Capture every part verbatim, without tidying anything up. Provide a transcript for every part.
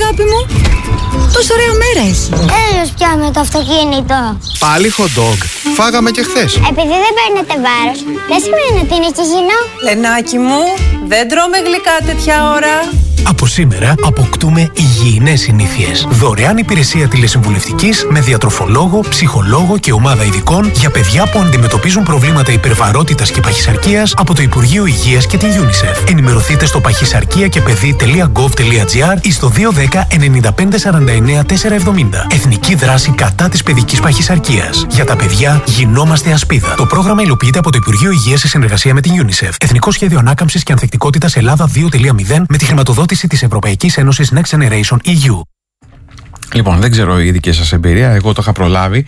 αγάπη μου? Τόσο ωραία μέρα έχει. Τέλος πια με το αυτοκίνητο. Πάλι hot dog. Φάγαμε και χθες. Επειδή δεν παίρνετε βάρος, δεν σημαίνει ότι είναι και υγιεινό. Λενάκι μου, δεν τρώμε γλυκά τέτοια ώρα. Από σήμερα αποκτούμε υγιεινές συνήθειες. Δωρεάν υπηρεσία τηλεσυμβουλευτικής με διατροφολόγο, ψυχολόγο και ομάδα ειδικών για παιδιά που αντιμετωπίζουν προβλήματα υπερβαρότητας και παχυσαρκίας από το Υπουργείο Υγείας και την UNICEF. Ενημερωθείτε στο παχυσαρκία και παιδί τελεία γκοβ τελεία τζι άρ ή στο δύο ένα μηδέν εννιά πέντε σαράντα εννιά τετρακόσια εβδομήντα. Εθνική δράση κατά της παιδικής παχυσαρκίας. Για τα παιδιά γινόμαστε ασπίδα. Το πρόγραμμα υλοποιείται από το Υπουργείο Υγείας σε συνεργασία με την UNICEF. Εθνικό Σχέδιο Ανάκαμψης και Ανθεκτικότητας Ελλάδα δύο κόμμα μηδέν με τη χρηματοδότηση της Ευρωπαϊκής Ένωσης Next Generation ι γιου. Λοιπόν, δεν ξέρω η δική σας εμπειρία. Εγώ το είχα προλάβει.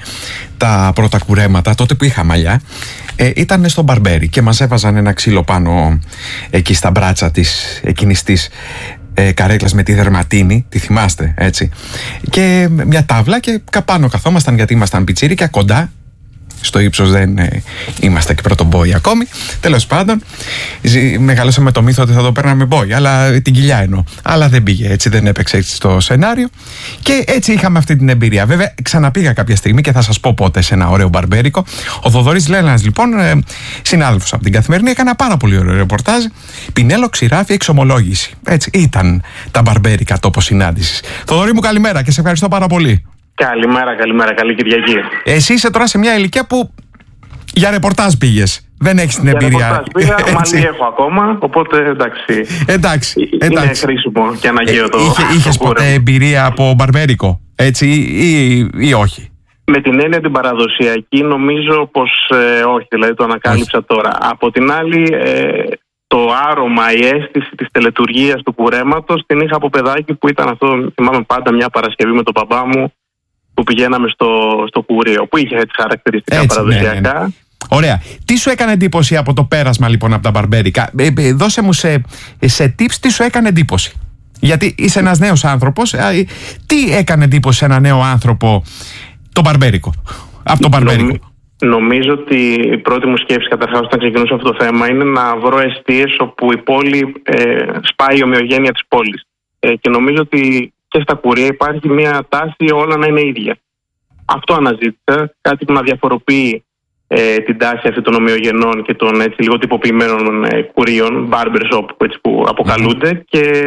Τα πρώτα κουρέματα, τότε που είχα μαλλιά, ε, ήταν στο μπαρμπέρι και μας έβαζαν ένα ξύλο πάνω εκεί στα μπράτσα της εκείνης της ε, καρέκλας με τη δερματίνη. Τη θυμάστε, έτσι? Και μια τάβλα και καπάνω καθόμασταν γιατί ήμασταν πιτσίρικα κοντά. Στο ύψος δεν ε, είμαστε και πρωτομπόι ακόμη. Τέλος πάντων, μεγαλώσαμε με το μύθο ότι θα το παίρναμε μπόι, αλλά την κοιλιά εννοώ. Αλλά δεν πήγε έτσι, δεν έπαιξε έτσι στο σενάριο. Και έτσι είχαμε αυτή την εμπειρία. Βέβαια, ξαναπήγα κάποια στιγμή και θα σας πω πότε σε ένα ωραίο μπαρμπέρικο. Ο Θοδωρής Λένας, λοιπόν, ε, συνάδελφος από την Καθημερινή, έκανε ένα πάρα πολύ ωραίο ρεπορτάζ. Πινέλο, ξηράφι, εξομολόγηση. Έτσι ήταν τα μπαρμπέρικα τόπο συνάντησης. Θοδωρή μου, καλημέρα και σε ευχαριστώ πάρα πολύ. Καλημέρα, καλημέρα, καλή Κυριακή. Εσύ είσαι τώρα σε μια ηλικία που για ρεπορτάζ πήγες. Δεν έχεις την για εμπειρία. Για ρεπορτάζ πήγα, μαλλί έχω ακόμα, οπότε εντάξει. Εντάξει, είναι εντάξει. χρήσιμο και αναγκαίο το. Είχε, είχες το ποτέ εμπειρία από μπαρμπέρικο, έτσι, ή, ή, ή όχι? Με την έννοια την παραδοσιακή νομίζω πως ε, όχι, δηλαδή το ανακάλυψα όχι. τώρα. Από την άλλη, ε, το άρωμα, η αίσθηση της τελετουργίας του κουρέματος την είχα από παιδάκι που ήταν αυτό, θυμάμαι πάντα μια Παρασκευή με τον μπαμπά μου, που πηγαίναμε στο, στο κουρίο, που είχε έτσι χαρακτηριστικά έτσι, παραδοσιακά. Ναι, ναι. Ωραία. Τι σου έκανε εντύπωση από το πέρασμα λοιπόν από τα μπαρμπέρικα? Ε, ε, δώσε μου σε, σε tips τι σου έκανε εντύπωση. Γιατί είσαι ένας νέος άνθρωπος. Ε, τι έκανε εντύπωση σε ένα νέο άνθρωπο το μπαρμπέρικο, από το μπαρμπέρικο? Νομ, νομίζω ότι η πρώτη μου σκέψη καταρχάς όταν ξεκινούσα αυτό το θέμα είναι να βρω εστίες όπου η πόλη ε, σπάει η ομοιογένεια της πόλης. Ε, και νομίζω ότι και στα κουρία υπάρχει μια τάση όλα να είναι ίδια. Αυτό αναζήτησα, κάτι που να διαφοροποιεί ε, την τάση αυτή των ομοιογενών και των έτσι, λίγο τυποποιημένων ε, κουρίων, barbershop έτσι, που αποκαλούνται, mm-hmm. και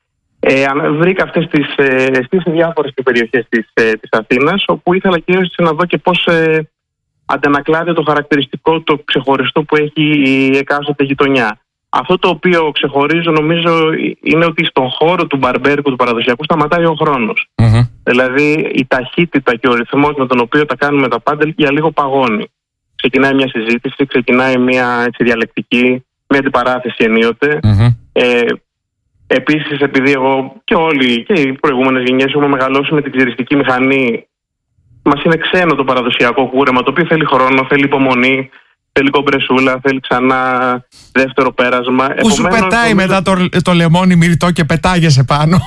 ε, βρήκα αυτές τις ε, στις διάφορες περιοχές της, ε, της Αθήνας, όπου ήθελα κυρίως να δω και πώς ε, αντανακλάται το χαρακτηριστικό, το ξεχωριστό που έχει η εκάστοτε γειτονιά. Αυτό το οποίο ξεχωρίζω νομίζω είναι ότι στον χώρο του μπαρμπέρικου, του παραδοσιακού, σταματάει ο χρόνος. Mm-hmm. Δηλαδή η ταχύτητα και ο ρυθμός με τον οποίο τα κάνουμε τα πάντα για λίγο παγώνει. Ξεκινάει μια συζήτηση, ξεκινάει μια έτσι, διαλεκτική, μια αντιπαράθεση ενίοτε. Mm-hmm. Ε, επίσης, επειδή εγώ και όλοι και οι προηγούμενες γενιές έχουμε μεγαλώσει με την ξυριστική μηχανή, μας είναι ξένο το παραδοσιακό κούρεμα, το οποίο θέλει χρόνο, θέλει υπομονή. Θέλει κομπρεσούλα, θέλει ξανά δεύτερο πέρασμα. Που σου πετάει νομίζω... μετά το, το λεμόνι μυρτό και πετάγεσαι πάνω.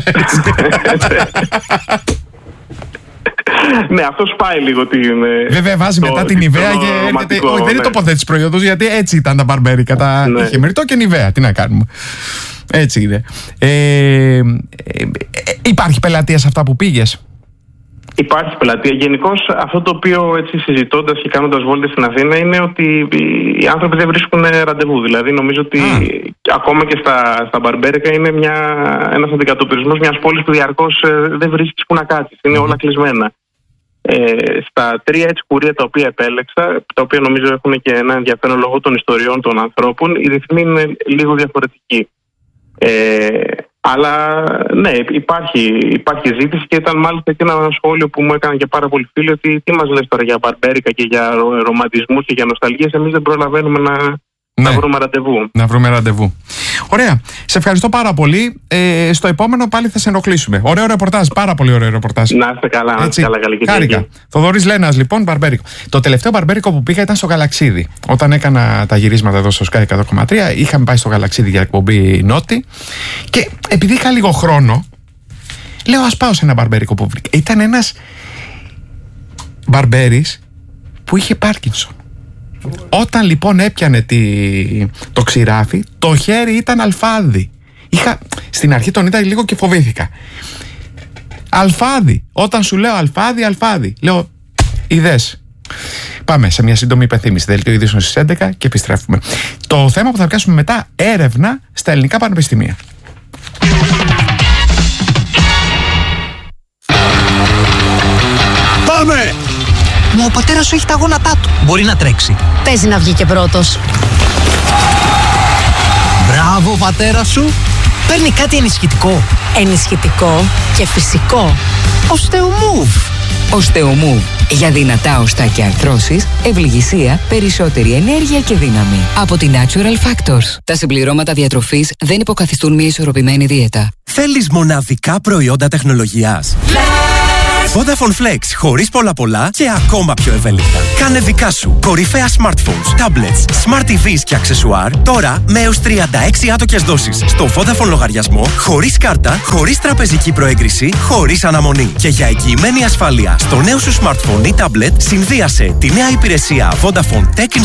Ναι, αυτό σπάει λίγο την. Βέβαια, βάζει μετά την Νιβαία και έρχεται. Όχι, δεν είναι τοποθέτηση προϊόντος, γιατί έτσι ήταν τα μπαρμπέρικα. Τα... Ναι. Είχε μυρτό και Νιβαία. Τι να κάνουμε. Έτσι είναι. Ε, ε, ε, υπάρχει πελατεία σε αυτά που πήγες? Υπάρχει πελατεία. Γενικώς αυτό το οποίο έτσι συζητώντας και κάνοντας βόλτες στην Αθήνα είναι ότι οι άνθρωποι δεν βρίσκουν ραντεβού. Δηλαδή νομίζω ότι ah. ακόμα και στα, στα μπαρμπέρικα είναι μια, ένας αντικατοπτρισμός μιας πόλης που διαρκώς ε, δεν βρίσκεις που να κάτσεις. Είναι mm. όλα κλεισμένα. Ε, στα τρία έτσι κουρία τα οποία επέλεξα, τα οποία νομίζω έχουν και ένα ενδιαφέρον λόγω των ιστοριών των ανθρώπων, οι ρυθμοί είναι λίγο διαφορετικοί. Ε, Αλλά ναι, υπάρχει, υπάρχει ζήτηση και ήταν μάλιστα και ένα σχόλιο που μου έκανε και πάρα πολύ φίλοι ότι τι μας λες τώρα για μπαρμπέρικα και για ρομαντισμούς και για νοσταλγίες, εμείς δεν προλαβαίνουμε να, ναι. να βρούμε ραντεβού. Να βρούμε ραντεβού. Ωραία. Σε ευχαριστώ πάρα πολύ. Ε, στο επόμενο πάλι θα σε ενοχλήσουμε. Ωραίο ρεπορτάζ, πάρα πολύ ωραίο ρεπορτάζ. Να είστε καλά, να είστε καλά, καλή Χάρηκα. Θοδωρής Λένας, λοιπόν, μπαρμπέρικο. Το τελευταίο μπαρμπέρικο που πήγα ήταν στο Γαλαξίδι. Όταν έκανα τα γυρίσματα εδώ στο Sky εκατό κόμμα τρία, είχαμε πάει στο Γαλαξίδι για εκπομπή Νότι. Και επειδή είχα λίγο χρόνο, λέω ας πάω σε ένα μπαρμπέρικο που βρήκα. Ήταν ένας μπαρμπέρης που είχε Πάρκινσον. Όταν λοιπόν έπιανε τη... το ξηράφι, το χέρι ήταν αλφάδι. Είχα... Στην αρχή τον είδα λίγο και φοβήθηκα. Αλφάδι. Όταν σου λέω Αλφάδι, Αλφάδι. Λέω, είδες. Πάμε σε μια σύντομη υπενθύμηση. Δελτίο ειδήσεων στις έντεκα και επιστρέφουμε. Το θέμα που θα πιάσουμε μετά, έρευνα στα ελληνικά πανεπιστήμια. Πάμε! Μα ο πατέρας σου έχει τα γόνατά του. Μπορεί να τρέξει. Παίζει να βγει και πρώτος. Μπράβο, πατέρα σου. Παίρνει κάτι ενισχυτικό. Ενισχυτικό και φυσικό. Οστεομούβ. Οστεομούβ. Για δυνατά οστά και αρθρώσεις, ευληγησία, περισσότερη ενέργεια και δύναμη. Από τη Natural Factors. Τα συμπληρώματα διατροφής δεν υποκαθιστούν μια ισορροπημένη δίαιτα. Θέλεις μοναδικά προϊόντα τεχνολογίας? Vodafone Flex, χωρίς πολλά πολλά και ακόμα πιο ευέλικτα. Κάνε δικά σου κορυφαία smartphones, tablets, smart τι βις και αξεσουάρ τώρα με έως τριάντα έξι άτοκες δόσεις στο Vodafone λογαριασμό, χωρίς κάρτα, χωρίς τραπεζική προέγκριση, χωρίς αναμονή. Και για εγγυημένη ασφάλεια στο νέο σου smartphone ή tablet, συνδύασε τη νέα υπηρεσία Vodafone Tech